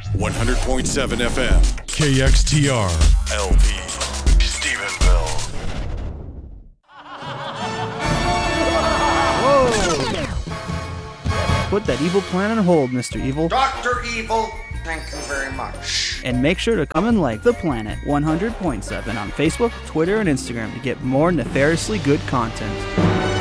100.7 FM, KXTR, LP, Stephenville. Whoa! Put that evil plan on hold, Mr. Evil. Dr. Evil, thank you very much. And make sure to come and like The Planet 100.7 on Facebook, Twitter, and Instagram to get more nefariously good content.